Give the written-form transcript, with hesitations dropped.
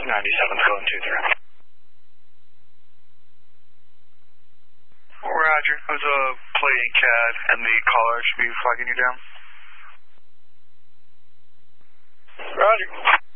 going 2-3. Roger. I was playing CAD, and the caller should be flagging you down. Roger.